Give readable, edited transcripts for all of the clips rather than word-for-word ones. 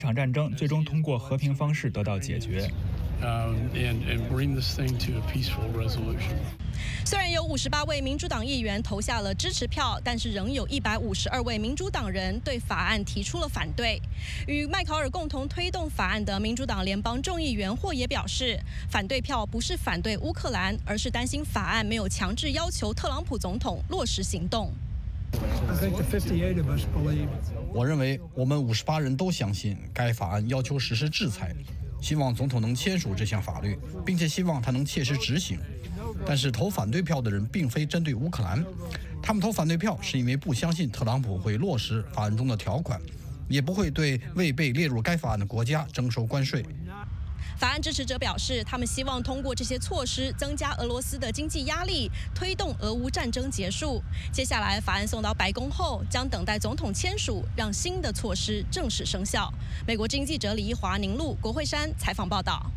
这场战争最终通过和平方式得到解决。 虽然有58位民主党议员投下了支持票，但是仍有152位民主党人对法案提出了反对。与麦考尔共同推动法案的民主党联邦众议员霍也表示，反对票不是反对乌克兰，而是担心法案没有强制要求特朗普总统落实行动。 我认为我们58人都相信该法案要求实施制裁，希望总统能签署这项法律，并且希望他能切实执行。但是投反对票的人并非针对乌克兰，他们投反对票是因为不相信特朗普会落实法案中的条款，也不会对未被列入该法案的国家征收关税。 法案支持者表示，他们希望通过这些措施增加俄罗斯的经济压力，推动俄乌战争结束。接下来，法案送到白宫后，将等待总统签署，让新的措施正式生效。美国之音记者李一华、宁路、国会山采访报道。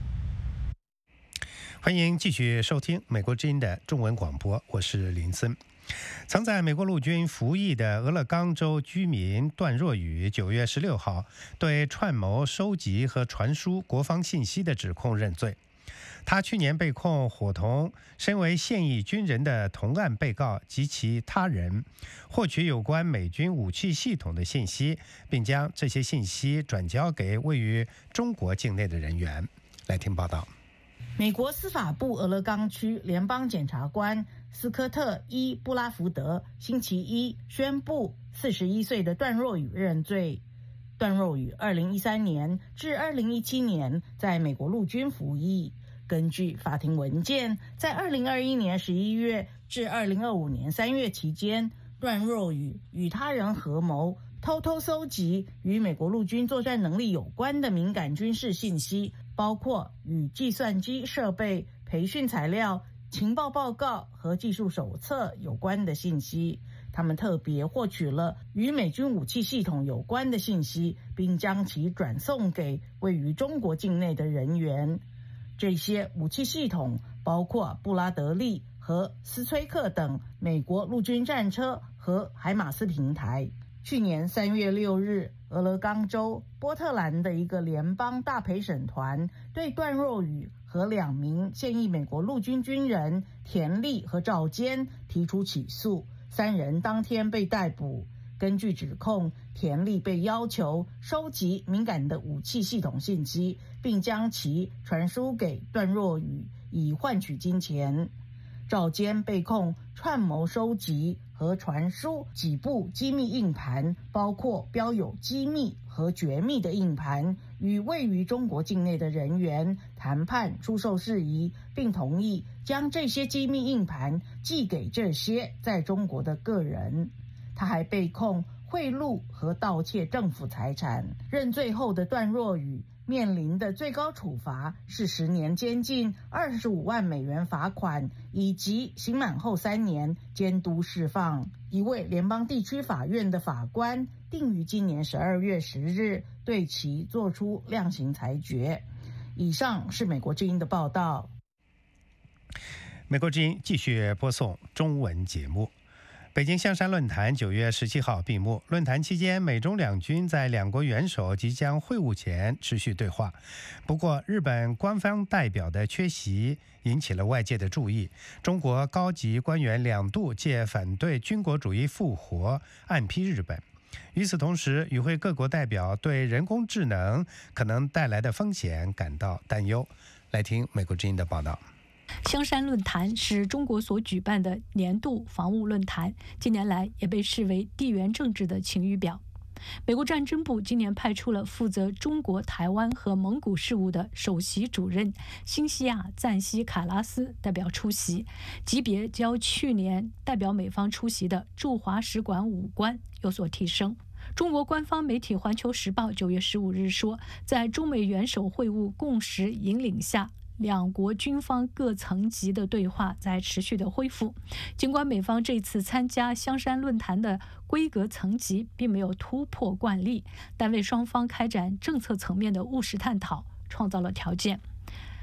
欢迎继续收听美国之音的中文广播，我是林森。曾在美国陆军服役的俄勒冈州居民段若雨9月16号对串谋收集和传输国防信息的指控认罪。他去年被控伙同身为现役军人的同案被告及其他人获取有关美军武器系统的信息，并将这些信息转交给位于中国境内的人员。来听报道。 美国司法部俄勒冈区联邦检察官斯科特·伊布拉福德星期一宣布41岁的段若雨认罪。段若雨2013年至2017年在美国陆军服役。根据法庭文件，在2021年11月至2025年3月期间，段若雨与他人合谋偷偷搜集与美国陆军作战能力有关的敏感军事信息，包括与计算机设备、培训材料、情报报告和技术手册有关的信息。他们特别获取了与美军武器系统有关的信息，并将其转送给位于中国境内的人员。这些武器系统包括布拉德利和斯崔克等美国陆军战车和海马斯平台。去年3月6日，俄勒冈州波特兰的一个联邦大陪审团对段若雨和2名现役美国陆军军人田利和赵坚提出起诉，3人当天被逮捕。根据指控，田利被要求收集敏感的武器系统信息，并将其传输给段若雨，以换取金钱。赵坚被控串谋收集和传输几部机密硬盘，包括标有机密和绝密的硬盘，与位于中国境内的人员谈判出售事宜，并同意将这些机密硬盘寄给这些在中国的个人。他还被控贿赂和盗窃政府财产。认罪后的段若雨面临的最高处罚是10年监禁、25万美元罚款，以及刑满后3年监督释放。一位联邦地区法院的法官定于今年12月10日对其作出量刑裁决。以上是美国之音的报道。 美国之音继续播送中文节目。北京香山论坛9月17号闭幕。论坛期间，美中两军在两国元首即将会晤前持续对话。不过，日本官方代表的缺席引起了外界的注意。中国高级官员2度借反对军国主义复活暗批日本。与此同时，与会各国代表对人工智能可能带来的风险感到担忧。来听美国之音的报道。 香山论坛是中国所举办的年度防务论坛，近年来也被视为地缘政治的晴雨表。美国战争部今年派出了负责中国、台湾和蒙古事务的首席主任辛西亚·赞西卡拉斯代表出席，级别较去年代表美方出席的驻华使馆5官有所提升。中国官方媒体《环球时报》9月15日说，在中美元首会晤共识引领下，两国军方各层级的对话在持续的恢复。尽管美方这次参加香山论坛的规格层级并没有突破惯例，但为双方开展政策层面的务实探讨创造了条件。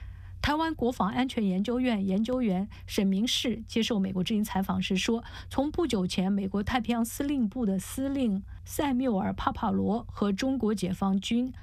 台湾国防安全研究院研究员沈明世接受美国之音采访时说，从不久前美国太平洋司令部的司令塞缪尔·帕帕罗和中国解放军